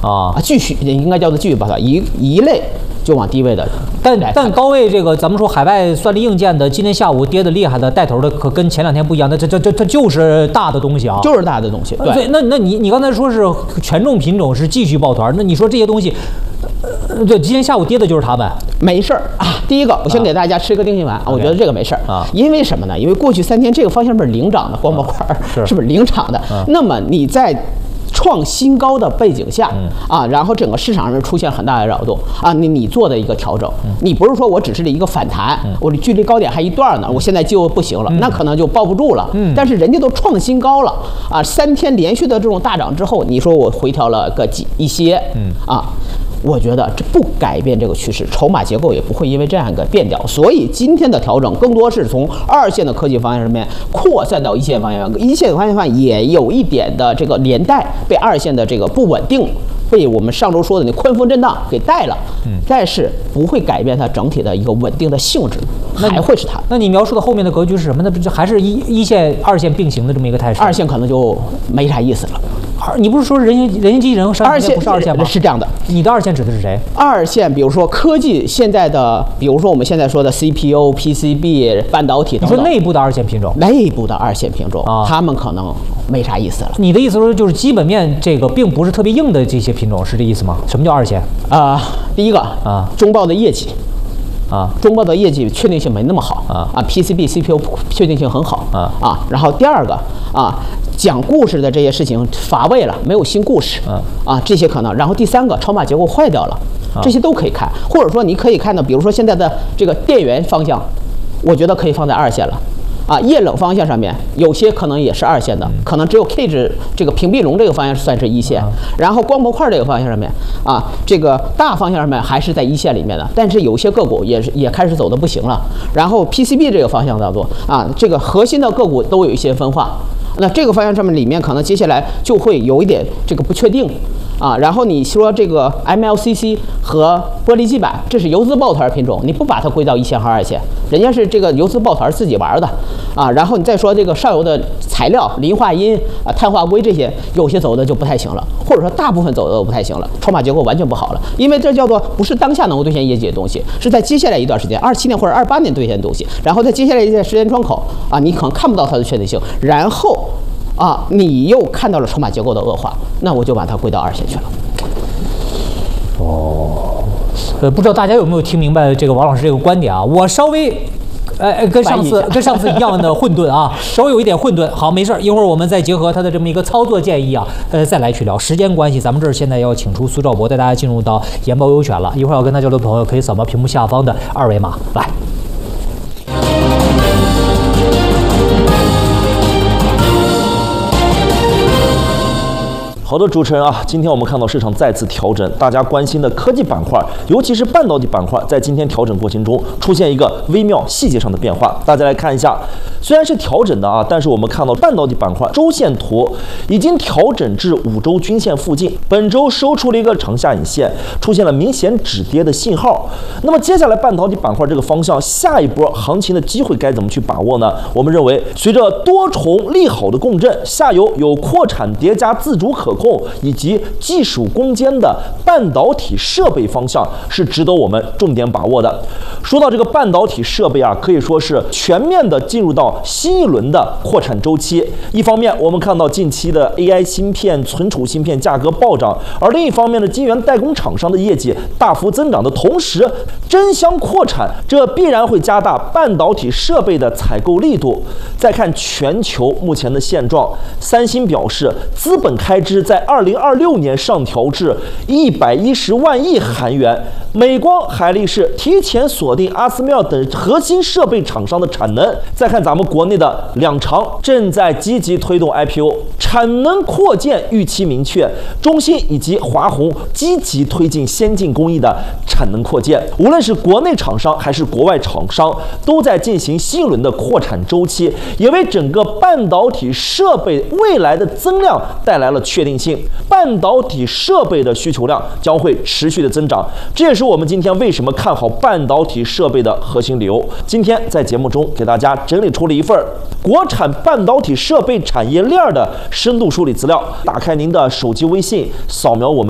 继续应该叫做继续把它一类就往低位的。 但高位这个咱们说海外算力硬件的，今天下午跌得厉害的带头的可跟前2天不一样，这就是大的东西啊， 就是大的东西。对， 那你刚才说是权重品种是继续抱团，那你说这些东西，对，今天下午跌的就是它们， 没事儿啊。第一个，我先给大家吃个定心丸，我觉得这个没事儿啊，因为什么呢？因为过去3天这个方向是领涨的，光模块是不是领涨的？那么你在创新高的背景下然后整个市场上出现很大的扰动啊，你做的一个调整，你不是说我只是一个反弹，我的距离高点还一段呢，我现在就不行了，那可能就抱不住了。但是人家都创新高了啊，3天连续的这种大涨之后，你说我回调了个一些我觉得这不改变这个趋势，筹码结构也不会因为这样一个变掉，所以今天的调整更多是从2线的科技方向上面扩散到1线方向，1线方向也有一点的这个连带被2线的这个不稳定，被我们上周说的那宽幅震荡给带了，但是不会改变它整体的一个稳定的性质，还会是它。 那你描述的后面的格局是什么呢？不就还是一线、2线并行的这么一个态势？2 线可能就没啥意思了。 你不是说人形机器人和商业线不是2线吗？ 是这样的。 你的2线指的是谁 ？2线，比如说科技现在的，比如说我们现在说的 CPU、PCB、半导体等等。 你说内部的2线品种？ 内部的2线品种他们可能没啥意思了。 你的意思说就是基本面这个并不是特别硬的这些品种，是这意思吗？什么叫2线？ 第一个中报的业绩。中报的业绩确定性没那么好PCB、CPU 确定性很好然后第二个讲故事的这些事情乏味了，没有新故事这些可能。然后第3个筹码结构坏掉了，这些都可以看，或者说你可以看到，比如说现在的这个电源方向，我觉得可以放在2线了。液冷方向上面有些可能也是2线的，可能只有 K 值这个屏蔽龙这个方向算是1线，然后光模块这个方向上面这个大方向上面还是在1线里面的，但是有些个股也开始走的不行了。然后 PCB 这个方向当中这个核心的个股都有一些分化，那这个方向上面里面可能接下来就会有一点这个不确定。然后你说这个 MLCC 和玻璃基板，这是游资抱团品种，你不把它归到1线和2线，人家是这个游资抱团自己玩的然后你再说这个上游的材料，磷化铟碳化硅这些，有些走的就不太行了，或者说大部分走的都不太行了，筹码结构完全不好了，因为这叫做不是当下能够兑现业绩的东西，是在接下来一段时间，27年或者28年兑现的东西，然后在接下来一段时间窗口你可能看不到它的确定性，然后你又看到了筹码结构的恶化，那我就把它归到2线去了。 不知道大家有没有听明白这个王老师这个观点我稍微跟上次一样的混沌稍微有一点混沌。好，没事，一会儿我们再结合他的这么一个操作建议再来去聊。时间关系，咱们这儿现在要请出苏兆博，带大家进入到研报优选了。一会儿要跟他交流的朋友可以扫描屏幕下方的2维码来。 好的，主持人今天我们看到市场再次调整，大家关心的科技板块，尤其是半导体板块，在今天调整过程中出现一个微妙细节上的变化。大家来看一下，虽然是调整的但是我们看到半导体板块周线图已经调整至5周均线附近，本周收出了一个长下影线，出现了明显止跌的信号。那么接下来半导体板块这个方向，下一波行情的机会该怎么去把握呢？我们认为，随着多重利好的共振，下游有扩产叠加自主可控以及技术攻坚的半导体设备方向是值得我们重点把握的。说到这个半导体设备可以说是全面的进入到新一轮的扩产周期。一方面，我们看到近期的 AI 芯片、存储芯片价格暴涨，而另一方面的晶圆代工厂商的业绩大幅增长的同时，争相扩产，这必然会加大半导体设备的采购力度。再看全球目前的现状，三星表示资本开支在2026年上调至110万亿韩元。美光、海力士提前锁定阿斯米尔等核心设备厂商的产能。再看咱们国内的两厂正在积极推动 IPO， 产能扩建预期明确，中芯以及华虹积极推进先进工艺的产能扩建。无论是国内厂商还是国外厂商，都在进行新一轮的扩产周期，也为整个半导体设备未来的增量带来了确定性。半导体设备的需求量将会持续的增长，这也是我们今天为什么看好半导体设备的核心理由。今天在节目中给大家整理出了一份国产半导体设备产业链的深度梳理资料。打开您的手机微信，扫描我们